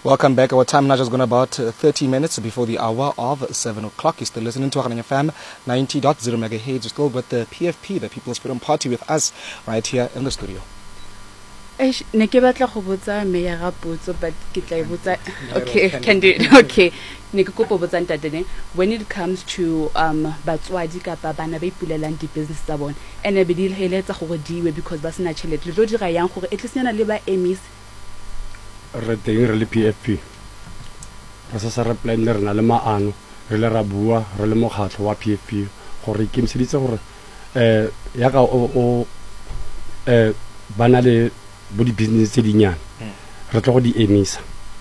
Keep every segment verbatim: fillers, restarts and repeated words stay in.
Welcome back. Our time now just gone about uh, thirty minutes before the hour of seven o'clock. You're still listening to Akanya F M ninety point zero megahertz. You're still with the P F P, the People's Freedom Party, with us right here in the studio. Ne ke batla go botsa me ya rapotso but ke tla botsa okay can do it okay ne ke kopa botsa ntatene when it comes to um batswadi kapa bana ba ipulelang di business tsa bona ene be di heletsa gore diwe because ba sena tšhelete le tlo dira yang gore at least nyana le ba emis re teng re le P F P re sa sa re plan re na le maano re le ra bua re le mokgatlo wa P F P gore ke mseditse gore eh ya ka o o eh bana le body business tse dinyana re tlo go di emisa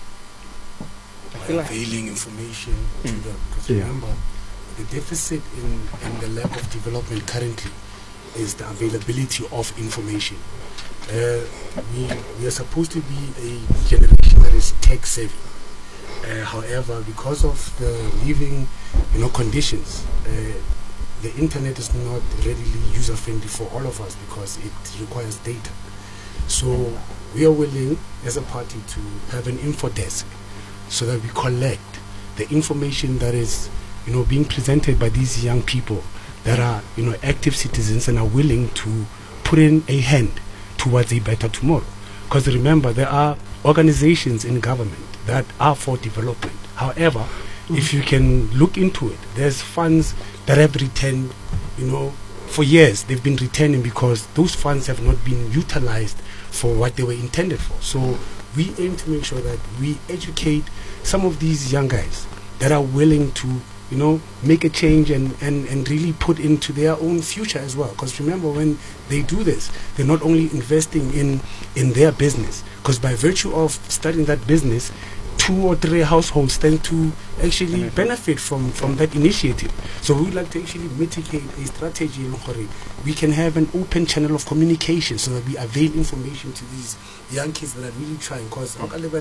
availing information to them because remember the deficit in, in the lack of development currently is the availability of information. Uh, we, we are supposed to be a generation that is tech savvy. Uh, however, because of the living, you know, conditions, uh, the internet is not readily user friendly for all of us because it requires data. So we are willing as a party to have an info desk so that we collect the information that is, you know, being presented by these young people that are, you know, active citizens and are willing to put in a hand towards a better tomorrow. Because remember, there are organizations in government that are for development. However, mm-hmm. if you can look into it, there's funds that have returned, you know, for years they've been returning because those funds have not been utilized for what they were intended for. So we aim to make sure that we educate some of these young guys that are willing to, you know, make a change and, and, and really put into their own future as well. Because remember, when they do this, they're not only investing in, in their business, because by virtue of starting that business, two or three households tend to actually benefit, benefit from, from that initiative. So we would like to actually mitigate a strategy in Hore. We can have an open channel of communication so that we avail information to these young kids that are really trying. Because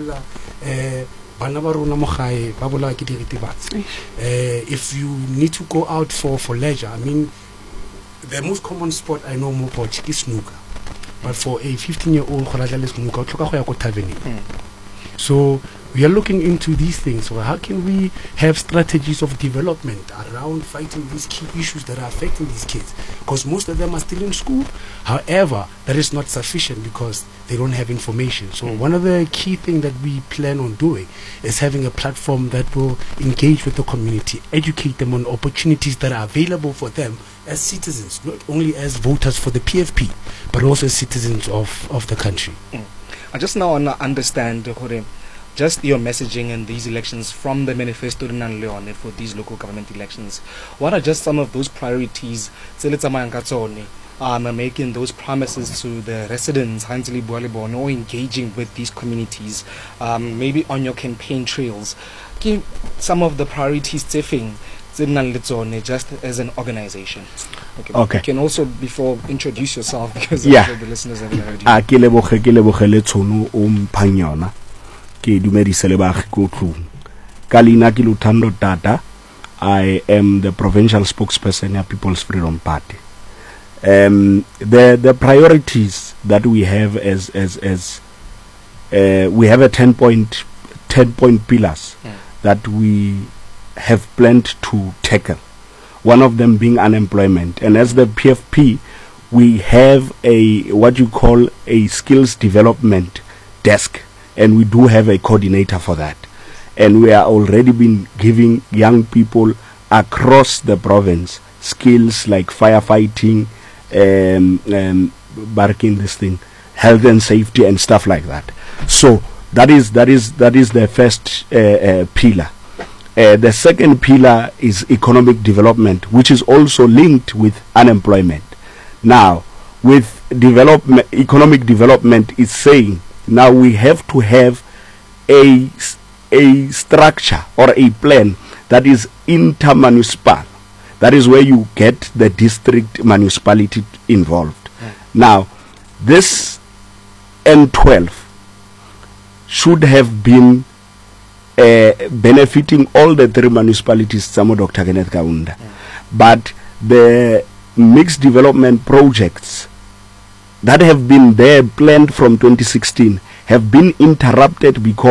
if you need to go out for, for leisure, I mean, the most common sport I know more about is snooker. But for a fifteen-year-old, so we are looking into these things. So how can we have strategies of development around fighting these key issues that are affecting these kids? Because most of them are still in school. However, that is not sufficient because they don't have information. So mm. one of the key things that we plan on doing is having a platform that will engage with the community, educate them on opportunities that are available for them as citizens, not only as voters for the P F P, but also as citizens of, of the country. Mm. I just now want to understand, Hore, just your messaging in these elections from the Manifesto de Nang Leone for these local government elections. What are just some of those priorities um, making those promises to the residents, Hansli Bualibon, or engaging with these communities, um, maybe on your campaign trails? Give some of the priorities tiffing just as an organization. Okay. Okay. You can also before introduce yourself because yeah. I'm sure the listeners haven't heard you. Ah, ke leboge ke leboge le tsono o mphanyona. Ke dumedisa le baagi go tlong. Ka leina ke Luthando Tata. I am the provincial spokesperson of People's Freedom Party. Um, the the priorities that we have as as as uh, we have a ten point ten point pillars yeah. that we have planned to tackle. One of them being unemployment, and as the P F P, we have a what you call a skills development desk, and we do have a coordinator for that. And we are already been giving young people across the province skills like firefighting, um, um, barking this thing, health and safety, and stuff like that. So that is that is that is the first uh, uh, pillar. Uh, the second pillar is economic development, which is also linked with unemployment. Now, with development, economic development is saying now we have to have a a structure or a plan that is intermunicipal. That is where you get the district municipality involved. Yeah. Now, this N twelve should have been uh, benefiting all the three municipalities, Samo Doctor Kenneth Kaunda. Yeah. But the mixed development projects that have been there planned from twenty sixteen have been interrupted because